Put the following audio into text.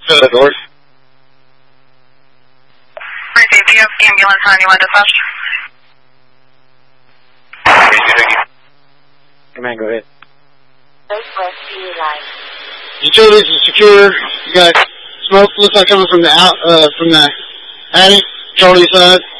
The doors. Do you have ambulance on you on dispatch? Command, go ahead. Southwest City Line. Utilities are secure. You got smoke, looks like coming from the attic, Charlie side.